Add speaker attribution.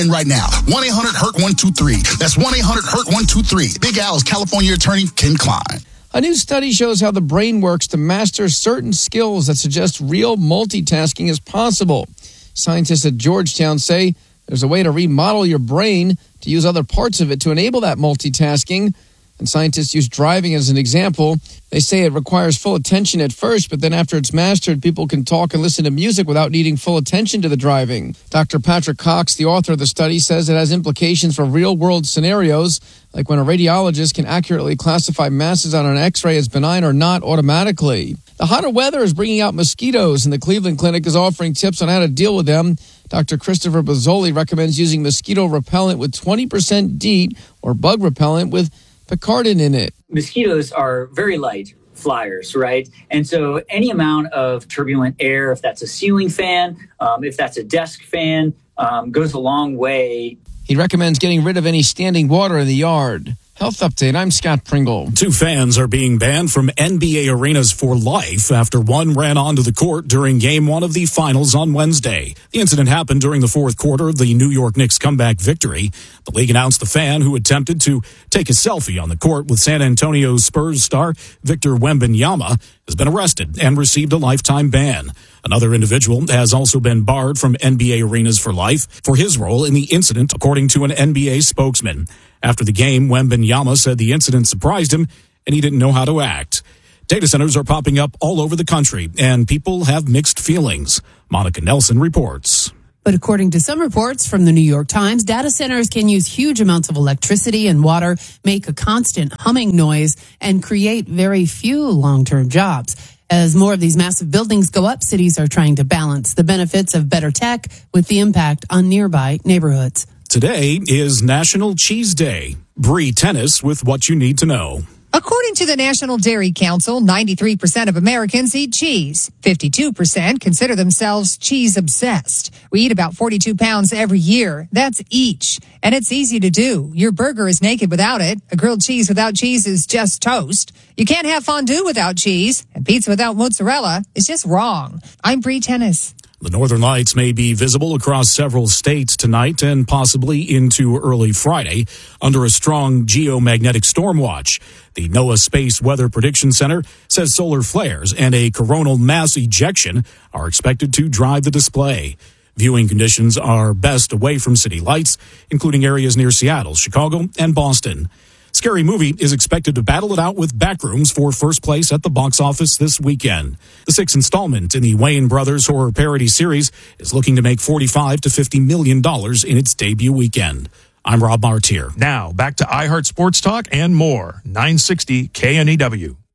Speaker 1: in right now. 1-800-HURT-123. That's 1-800-HURT-123. Big Al's California attorney, Ken Klein.
Speaker 2: A new study shows how the brain works to master certain skills that suggest real multitasking is possible. Scientists at Georgetown say there's a way to remodel your brain to use other parts of it to enable that multitasking. And scientists use driving as an example. They say it requires full attention at first, but then after it's mastered, people can talk and listen to music without needing full attention to the driving. Dr. Patrick Cox, the author of the study, says it has implications for real-world scenarios, like when a radiologist can accurately classify masses on an X-ray as benign or not automatically. The hotter weather is bringing out mosquitoes, and the Cleveland Clinic is offering tips on how to deal with them. Dr. Christopher Bozzoli recommends using mosquito repellent with 20% DEET or bug repellent with picaridin in it.
Speaker 3: Mosquitoes are very light flyers, right? And so any amount of turbulent air, if that's a ceiling fan, if that's a desk fan, goes a long way.
Speaker 2: He recommends getting rid of any standing water in the yard. Health Update, I'm Scott Pringle.
Speaker 4: 2 fans are being banned from NBA arenas for life after one ran onto the court during Game 1 of the finals on Wednesday. The incident happened during the fourth quarter of the New York Knicks comeback victory. The league announced the fan who attempted to take a selfie on the court with San Antonio Spurs star Victor Wembanyama has been arrested and received a lifetime ban. Another individual has also been barred from NBA arenas for life for his role in the incident, according to an NBA spokesman. After the game, Wembanyama said the incident surprised him and he didn't know how to act. Data centers are popping up all over the country, and people have mixed feelings. Monica Nelson reports.
Speaker 5: But according to some reports from the New York Times, data centers can use huge amounts of electricity and water, make a constant humming noise, and create very few long-term jobs. As more of these massive buildings go up, cities are trying to balance the benefits of better tech with the impact on nearby neighborhoods.
Speaker 4: Today is National Cheese Day. Bree Tennis with what you need to know.
Speaker 6: According to the National Dairy Council, 93% of Americans eat cheese. 52% consider themselves cheese-obsessed. We eat about 42 pounds every year. That's each. And it's easy to do. Your burger is naked without it. A grilled cheese without cheese is just toast. You can't have fondue without cheese. And pizza without mozzarella is just wrong. I'm Bree Tennis.
Speaker 4: The northern lights may be visible across several states tonight and possibly into early Friday under a strong geomagnetic storm watch. The NOAA Space Weather Prediction Center says solar flares and a coronal mass ejection are expected to drive the display. Viewing conditions are best away from city lights, including areas near Seattle, Chicago, and Boston. Scary Movie is expected to battle it out with Backrooms for first place at the box office this weekend. The 6th installment in the Wayans Brothers horror parody series is looking to make $45 to $50 million in its debut weekend. I'm Rob Martier.
Speaker 7: Now, back to iHeart Sports Talk and more. 960 KNEW.